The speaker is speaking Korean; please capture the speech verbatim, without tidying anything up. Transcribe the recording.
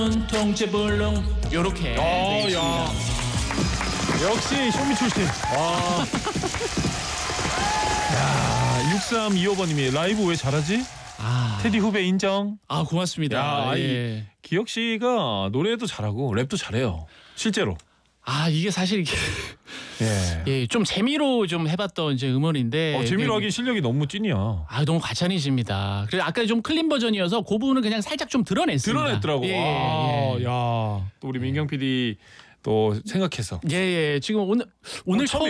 통째불능 요렇게 어, 돼 야. 있습니다. 역시 쇼미 출신. 와. 야, 육삼이오 번님이 라이브 왜 잘하지? 아, 테디 후배 인정. 아 고맙습니다. 야, 아이, 예. 기혁 씨가 노래도 잘하고 랩도 잘해요. 실제로. 아 이게 사실 이게 예. 예, 좀 재미로 좀 해봤던 이제 음원인데 어, 재미로 이게 하기 실력이 너무 찐이야. 아 너무 과찬이십니다. 그래서 아까 좀 클린 버전이어서 그 부분은 그냥 살짝 좀 드러냈습니다. 드러냈더라고. 예, 아, 예. 야, 또 우리 민경 피디 또 생각해서. 예, 예. 지금 오늘 오늘 어, 처음